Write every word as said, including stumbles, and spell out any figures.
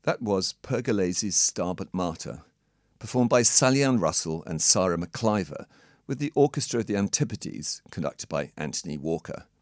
That was Pergolese's Stabat Mater, performed by Sally Ann Russell and Sarah McIver, with the Orchestra of the Antipodes, conducted by Anthony Walker.